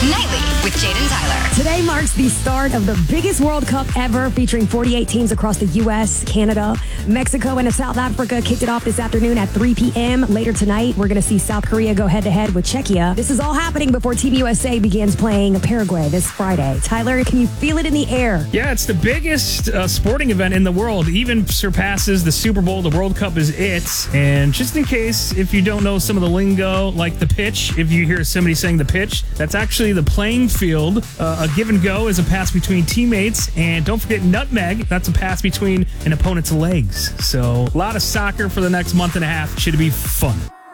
Nightly with Jaden Tyler. Today marks the start of the biggest World Cup ever, featuring 48 teams across the U.S., Canada, Mexico, and South Africa. Kicked it off this afternoon at 3 p.m. Later tonight, we're going to see South Korea go head-to-head with Czechia. This is all happening before Team USA begins playing Paraguay this Friday. Tyler, can you feel it in the air? Yeah, it's the biggest sporting event in the world. Even surpasses the Super Bowl. The World Cup is it. And just in case, if you don't know some of the lingo, like the pitch, if you hear somebody saying the pitch, that's actually the playing field. A give and go is a pass between teammates. And don't forget nutmeg. That's a pass between an opponent's legs. So a lot of soccer for the next month and a half. Should be fun.